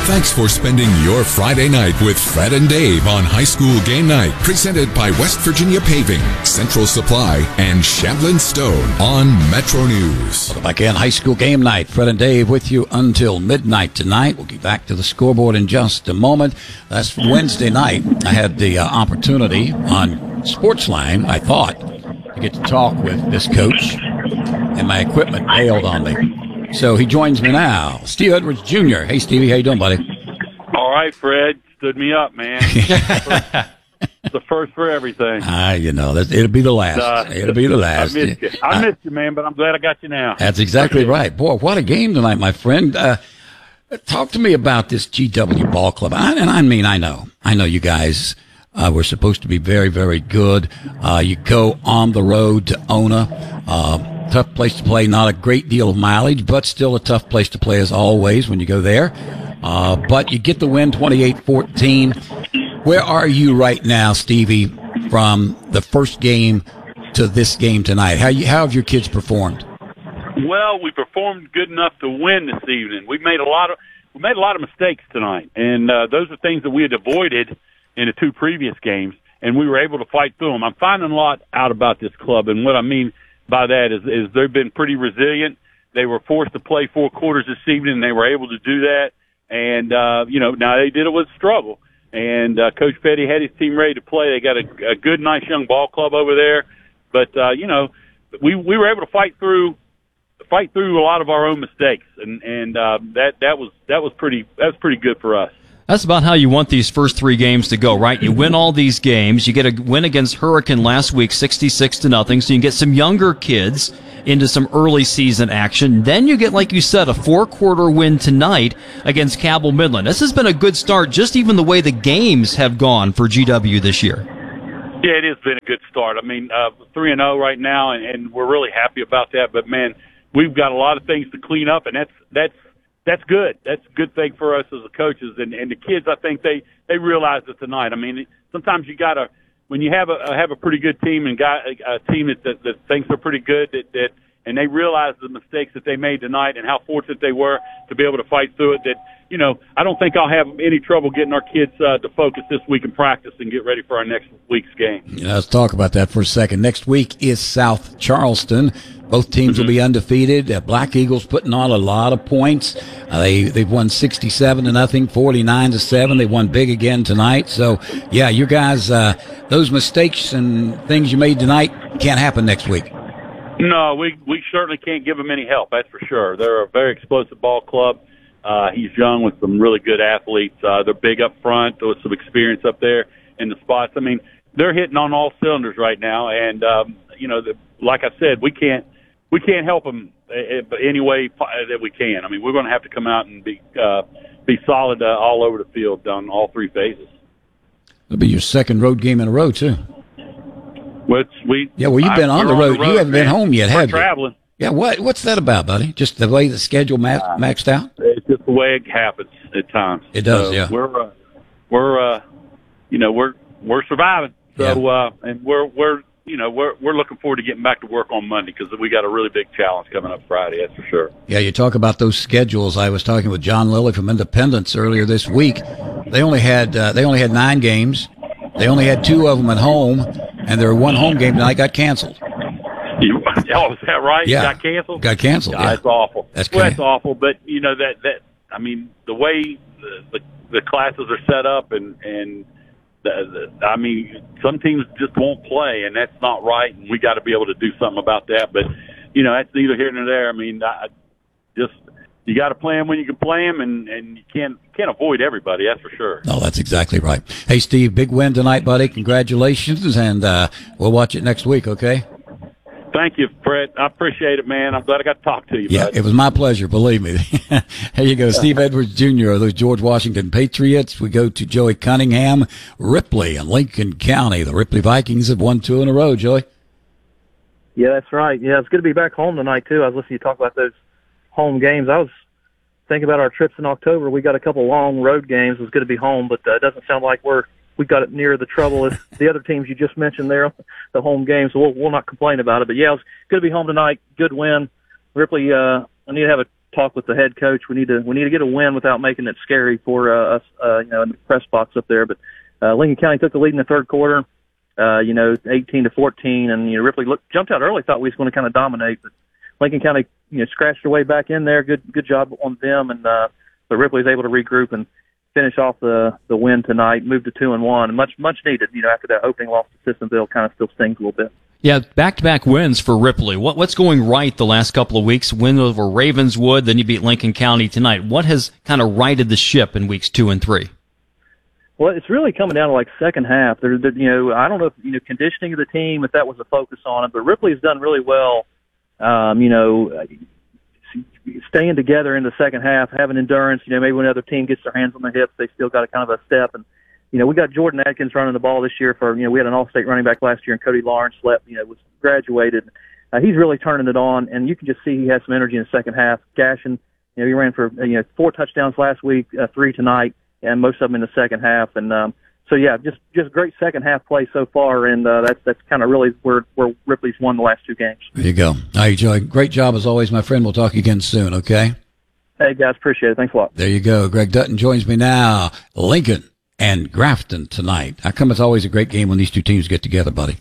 Thanks for spending your Friday night with Fred and Dave on High School Game Night, presented by West Virginia Paving, Central Supply, and Shamblin Stone on Metro News. Welcome back in High School Game Night. Fred and Dave with you until midnight tonight. We'll get back to the scoreboard in just a moment. That's Wednesday night. I had the opportunity on Sportsline, I thought, to get to talk with this coach, and my equipment bailed on me. So he joins me now, Steve Edwards Jr. Hey, Stevie, how you doing, buddy? All right, Fred. Stood me up, man. The first for everything. It'll be the last. It'll be the last. I missed you, man, but I'm glad I got you now. That's exactly right. Boy, what a game tonight, my friend. Talk to me about this GW Ball Club. I know you guys were supposed to be very, very good. You go on the road to Ona. Tough place to play, not a great deal of mileage, but still a tough place to play as always when you go there. But you get the win 28-14. Where are you right now, Stevie, from the first game to this game tonight? How have your kids performed? Well, we performed good enough to win this evening. We made a lot of mistakes tonight, and those are things that we had avoided in the two previous games, and we were able to fight through them. I'm finding a lot out about this club, and what I mean by that is they've been pretty resilient. They were forced to play 4 quarters this evening, and they were able to do that. And, now they did it with struggle. And Coach Petty had his team ready to play. They got a good, nice young ball club over there. But, we were able to fight through a lot of our own mistakes. And that was pretty good for us. That's about how you want these first 3 games to go, right? You win all these games. You get a win against Hurricane last week, 66-0, so you can get some younger kids into some early season action. Then you get, like you said, a 4-quarter win tonight against Cabell Midland. This has been a good start, just even the way the games have gone for GW this year. Yeah, it has been a good start. I mean, 3-0 right now, and we're really happy about that. But, man, we've got a lot of things to clean up, and that's good. That's a good thing for us as the coaches and the kids. I think they realize it tonight. I mean, sometimes you gotta, when you have a pretty good team and got a team that thinks they're pretty good, and they realize the mistakes that they made tonight and how fortunate they were to be able to fight through it. I don't think I'll have any trouble getting our kids to focus this week in practice and get ready for our next week's game. Yeah, let's talk about that for a second. Next week is South Charleston. Both teams will be undefeated. Black Eagles putting on a lot of points. They've won 67-0, 49-7. They won big again tonight. So, yeah, you guys, those mistakes and things you made tonight can't happen next week. No, we certainly can't give them any help, that's for sure. They're a very explosive ball club. He's young with some really good athletes. They're big up front with some experience up there in the spots. I mean, they're hitting on all cylinders right now. And, like I said, we can't help them any way that we can. I mean, we're going to have to come out and be solid all over the field on all 3 phases. It'll be your second road game in a row, too. You've been on the road. You haven't been home yet, have you? Traveling. Yeah, what's that about, buddy? Just the way the schedule maxed out? It's just the way it happens at times. It does, so yeah. We're surviving. So yeah. And we're looking forward to getting back to work on Monday because we got a really big challenge coming up Friday. That's for sure. Yeah, you talk about those schedules. I was talking with John Lilly from Independence earlier this week. They only had 9 games. They only had 2 of them at home, and their one home game tonight got canceled. Is that right? Yeah. Got canceled? Got canceled, yeah. That's awful. That's awful, but, I mean, the way the classes are set up and some teams just won't play, and that's not right, and we got to be able to do something about that. But, that's neither here nor there. I mean, you got to play them when you can play them, and you can't avoid everybody, that's for sure. No, that's exactly right. Hey, Steve, big win tonight, buddy. Congratulations, and we'll watch it next week, okay? Thank you, Fred. I appreciate it, man. I'm glad I got to talk to you. Yeah, bud. It was my pleasure, believe me. Here you go, Steve Edwards Jr. of those George Washington Patriots. We go to Joey Cunningham, Ripley in Lincoln County. The Ripley Vikings have won 2 in a row, Joey. Yeah, that's right. Yeah, it's good to be back home tonight, too. I was listening to you talk about those home games. I was thinking about our trips in October. We got a couple long road games. It was good to be home, but it doesn't sound like we got it near the trouble as the other teams you just mentioned there, the home games. So we'll not complain about it. But, yeah, it was good to be home tonight. Good win. Ripley, I need to have a talk with the head coach. We need to get a win without making it scary for us, in the press box up there. But Lincoln County took the lead in the third quarter, 18-14, and Ripley jumped out early, thought we was going to kind of dominate, but Lincoln County scratched their way back in there. Good job on them, and but Ripley was able to regroup and finish off the win tonight, moved to 2-1, and much needed. After that opening loss to Sissonville, kind of still stings a little bit. Yeah, back-to-back wins for Ripley. What's going right the last couple of weeks? Win over Ravenswood, then you beat Lincoln County tonight. What has kind of righted the ship in weeks 2 and 3? Well, it's really coming down to like second half. I don't know if conditioning of the team, if that was a focus on it, but Ripley's done really well. Staying together in the second half, having endurance. Maybe when another team gets their hands on the hips, they still got a kind of a step. And we got Jordan Adkins running the ball this year for, we had an all-state running back last year, and Cody Lawrence was graduated. He's really turning it on, and you can just see he has some energy in the second half. Gashing, he ran for, 4 touchdowns last week, 3 tonight, and most of them in the second half. And, just great second half play so far, and that's kind of really where Ripley's won the last 2 games. There you go. All right, Joey. Great job as always, my friend. We'll talk again soon, okay? Hey, guys, appreciate it. Thanks a lot. There you go. Greg Dutton joins me now. Lincoln and Grafton tonight. How come it's always a great game when these two teams get together, buddy?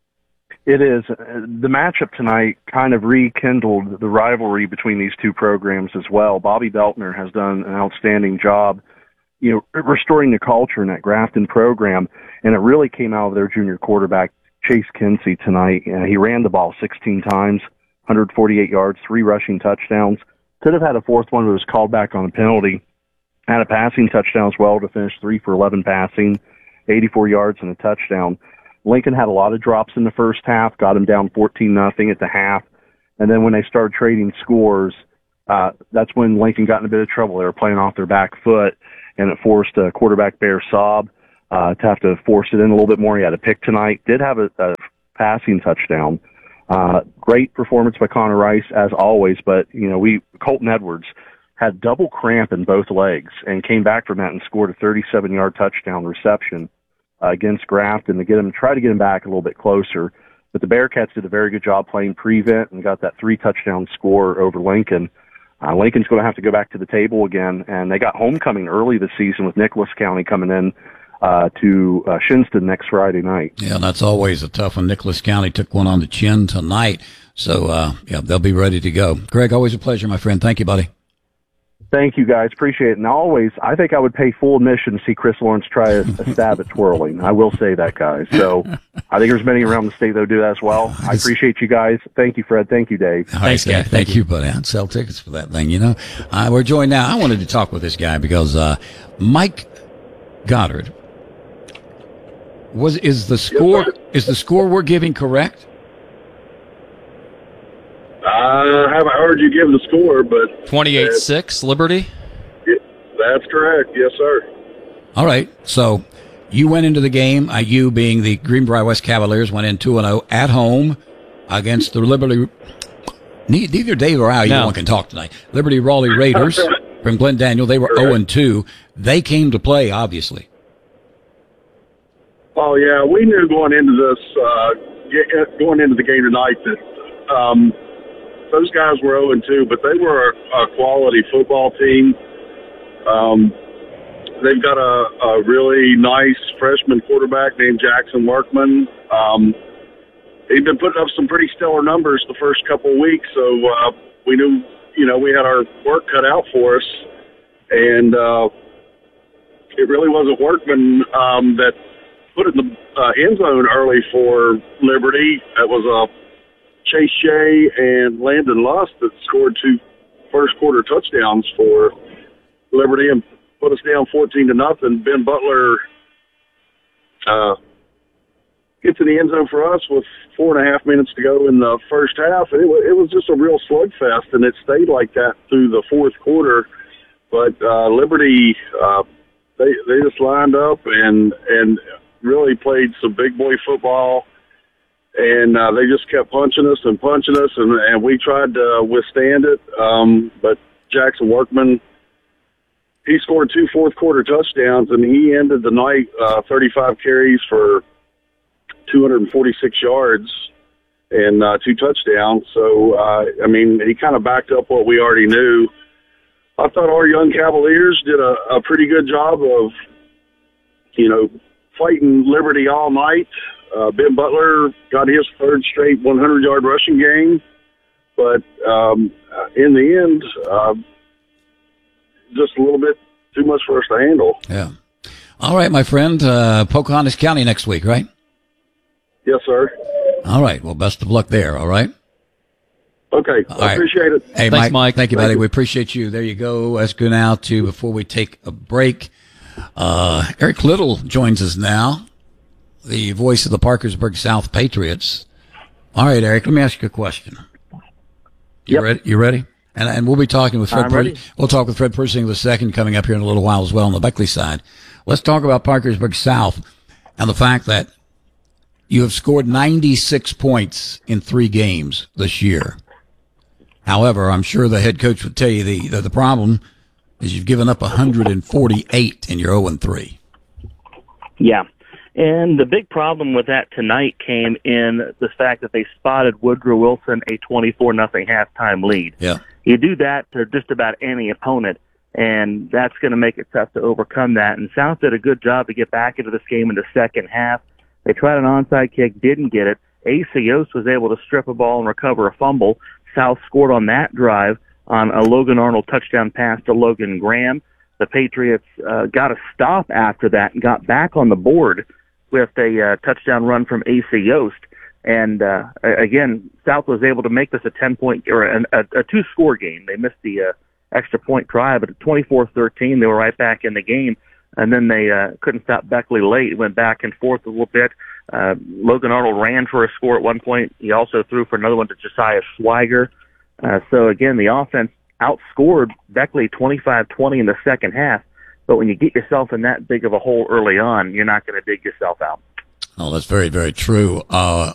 It is. The matchup tonight kind of rekindled the rivalry between these two programs as well. Bobby Beltner has done an outstanding job, restoring the culture in that Grafton program, and it really came out of their junior quarterback, Chase Kinsey, tonight. He ran the ball 16 times, 148 yards, 3 rushing touchdowns. Could have had a 4th one, but was called back on a penalty. Had a passing touchdown as well to finish 3 for 11 passing, 84 yards and a touchdown. Lincoln had a lot of drops in the first half, got them down 14-0 at the half. And then when they started trading scores, that's when Lincoln got in a bit of trouble. They were playing off their back foot, and it forced quarterback Bear Saab to have to force it in a little bit more. He had a pick tonight. Did have a passing touchdown. Great performance by Connor Rice, as always, but, Colton Edwards had double cramp in both legs and came back from that and scored a 37-yard touchdown reception against Grafton to try to get him back a little bit closer. But the Bearcats did a very good job playing prevent and got that 3-touchdown score over Lincoln. Lincoln's going to have to go back to the table again, and they got homecoming early this season with Nicholas County coming in to Shinston next Friday night. Yeah, that's always a tough one. Nicholas County took one on the chin tonight, so they'll be ready to go. Greg, always a pleasure, my friend. Thank you, buddy. Thank you, guys. Appreciate it. And I think I would pay full admission to see Chris Lawrence try a stab at twirling. I will say that, guys. So I think there's many around the state that will do that as well. I appreciate you guys. Thank you, Fred. Thank you, Dave. Thanks, guys. Thank you, buddy. I'd sell tickets for that thing, We're joined now. I wanted to talk with this guy because Mike Goddard is the score we're giving correct? I haven't heard you give the score, but 28-6, Liberty? That's correct. Yes, sir. All right. So you went into the game, you being the Greenbrier West Cavaliers, went in 2-0 at home against the Liberty. Neither Dave or I, one can talk tonight. Liberty Raleigh Raiders from Glen Daniel. They were 0-2. They came to play, obviously. Oh, yeah. We knew going into the game tonight that those guys were 0-2, but they were a quality football team. They've got a really nice freshman quarterback named Jackson Workman. He'd been putting up some pretty stellar numbers the first couple of weeks, so we knew, we had our work cut out for us. And it really wasn't Workman that put it in the end zone early for Liberty. It was Chase Shea and Landon Lust that scored 2 first-quarter touchdowns for Liberty and put us down 14-0. Ben Butler gets in the end zone for us with 4.5 minutes to go in the first half. And it was just a real slugfest, and it stayed like that through the fourth quarter. But Liberty, they just lined up and really played some big boy football. And they just kept punching us, and we tried to withstand it. But Jackson Workman, he scored 2 fourth-quarter touchdowns, and he ended the night 35 carries for 246 yards and 2 touchdowns. So, he kind of backed up what we already knew. I thought our young Cavaliers did a pretty good job of, fighting Liberty all night. Ben Butler got his third straight 100-yard rushing game. But in the end, just a little bit too much for us to handle. Yeah. All right, my friend. Pocahontas County next week, right? Yes, sir. All right. Well, best of luck there, all right? Okay. I appreciate it. Hey, Thanks, Mike. Thank you, buddy. We appreciate you. There you go. Let's go now to, before we take a break, Eric Little joins us now, the voice of the Parkersburg South Patriots. All right, Eric, let me ask you a question. Ready? You ready? And we'll be talking with Fred. We'll talk with Fred Persing II coming up here in a little while as well on the Beckley side. Let's talk about Parkersburg South and the fact that you have scored 96 points in 3 games this year. However, I'm sure the head coach would tell you the problem is you've given up 148 and you're 0-3. Yeah. And the big problem with that tonight came in the fact that they spotted Woodrow Wilson a 24-0 halftime lead. Yeah. You do that to just about any opponent, and that's going to make it tough to overcome that. And South did a good job to get back into this game in the second half. They tried an onside kick, didn't get it. A.C. Yost was able to strip a ball and recover a fumble. South scored on that drive on a Logan Arnold touchdown pass to Logan Graham. The Patriots got a stop after that and got back on the board with a touchdown run from A.C. Yost. And again, South was able to make this a 10-point or a two-score game. They missed the extra point try, but at 24-13, they were right back in the game. And then they couldn't stop Beckley late. It went back and forth a little bit. Logan Arnold ran for a score at one point. He also threw for another one to Josiah Schweiger. So again, the offense outscored Beckley 25-20 in the second half. But when you get yourself in that big of a hole early on, you're not going to dig yourself out. Oh, that's very, very true.